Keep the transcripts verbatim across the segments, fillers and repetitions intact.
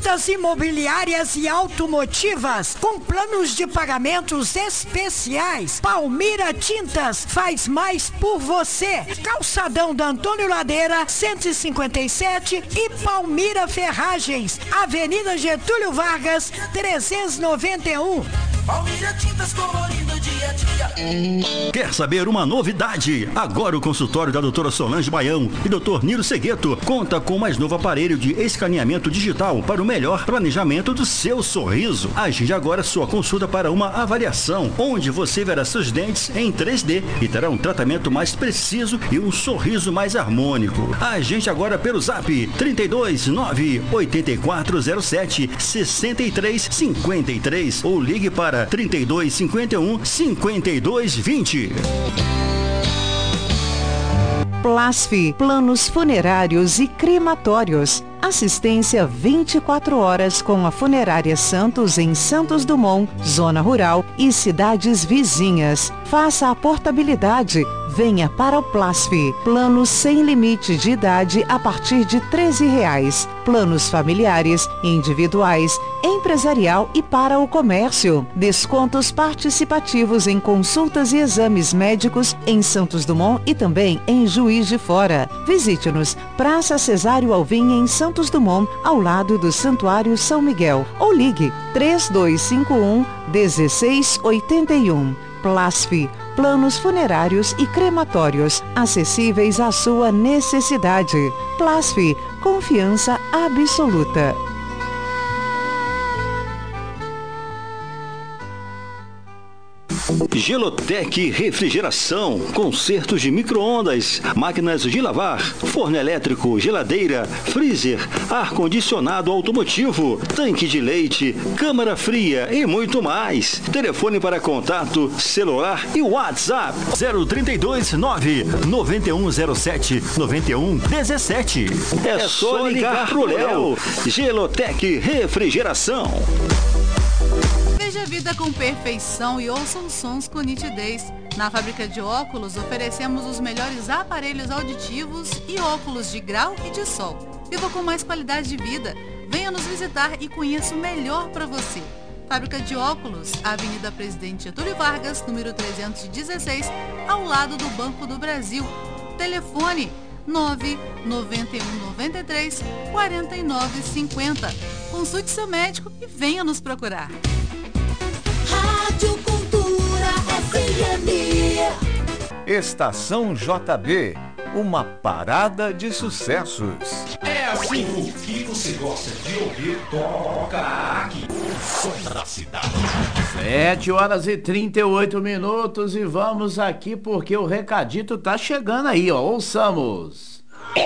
Tintas imobiliárias e automotivas com planos de pagamentos especiais. Palmira Tintas faz mais por você. Calçadão da Antônio Ladeira, cento e cinquenta e sete e Palmira Ferragens, Avenida Getúlio Vargas, trezentos e noventa e um. Palmira Tintas colorindo dia a dia. Quer saber uma novidade? Agora o consultório da doutora Solange Baião e doutor Niro Segueto conta com o mais novo aparelho de escaneamento digital para o melhor planejamento do seu sorriso. Agende agora sua consulta para uma avaliação, onde você verá seus dentes em três D e terá um tratamento mais preciso e um sorriso mais harmônico. Agende agora pelo zap trinta e dois, nove, oito quatro zero sete, seis três cinco três ou ligue para trinta e dois, cinquenta e um, cinquenta e dois, vinte. Plasfi, planos funerários e crematórios. Assistência vinte e quatro horas com a Funerária Santos em Santos Dumont, zona rural e cidades vizinhas. Faça a portabilidade. Venha para o Plasfi. Planos sem limite de idade a partir de treze reais. Planos familiares, individuais, empresarial e para o comércio. Descontos participativos em consultas e exames médicos em Santos Dumont e também em Juiz de Fora. Visite-nos, Praça Cesário Alvim em Santos Dumont, ao lado do Santuário São Miguel. Ou ligue três dois cinco um, um seis oito um. Plasfi, planos funerários e crematórios, acessíveis à sua necessidade. Plasfi, confiança absoluta. Gelotec Refrigeração, consertos de micro-ondas, máquinas de lavar, forno elétrico, geladeira, freezer, ar-condicionado automotivo, tanque de leite, câmara fria e muito mais. Telefone para contato, celular e WhatsApp zero trinta e dois, nove, nove um zero sete, nove um um sete. É só ligar pro Léo. Gelotec Refrigeração. Veja a vida com perfeição e ouça os sons com nitidez. Na Fábrica de Óculos, oferecemos os melhores aparelhos auditivos e óculos de grau e de sol. Viva com mais qualidade de vida. Venha nos visitar e conheça o melhor para você. Fábrica de Óculos, Avenida Presidente Getúlio Vargas, número trezentos e dezesseis, ao lado do Banco do Brasil. Telefone nove nove um nove três, quatro nove cinco zero. Consulte seu médico e venha nos procurar. Rádio Cultura F M. Estação J B, uma parada de sucessos. É assim o que você gosta de ouvir, toca aqui. O som da cidade. sete horas e trinta e oito minutos e vamos aqui porque o recadito tá chegando aí, ó. Ouçamos.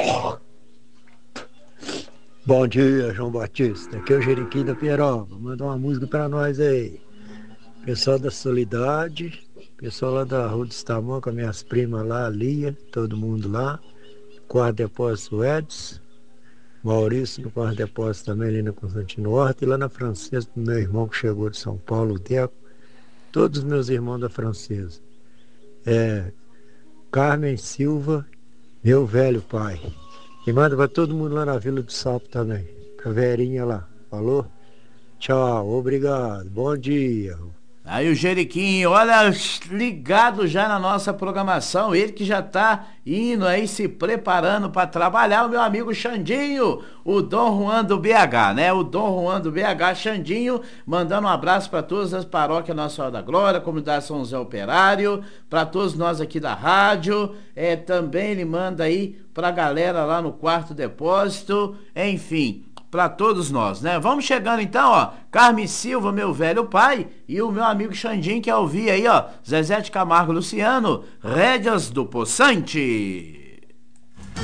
Bom dia, João Batista. Aqui é o Jeriquim da Pieroba. Manda uma música pra nós aí. Pessoal da Solidade, pessoal lá da Rua dos Tamanca, minhas primas lá, a Lia, todo mundo lá. Quarto Depósito Edson, Maurício no Quarto Depósito também ali na Constantino Horta. E lá na Francesa, meu irmão que chegou de São Paulo, o Deco. Todos os meus irmãos da Francesa. É, Carmen Silva, meu velho pai. E manda para todo mundo lá na Vila do Sapo também. Pra Verinha lá. Falou? Tchau, obrigado. Bom dia. Aí o Jeriquinho, olha, ligado já na nossa programação, ele que já tá indo aí se preparando para trabalhar, o meu amigo Xandinho, o Dom Juan do B H, né? O Dom Juan do B H, Xandinho, mandando um abraço para todas as paróquias Nossa Senhora da Glória, Comunidade São José Operário, para todos nós aqui da rádio, é, também ele manda aí pra galera lá no Quarto Depósito, enfim, para todos nós, né? Vamos chegando então, ó, Carmen Silva, meu velho pai, e o meu amigo Xandinho, que eu vi aí, ó, Zezé de Camargo Luciano, Rédeas do Poçante.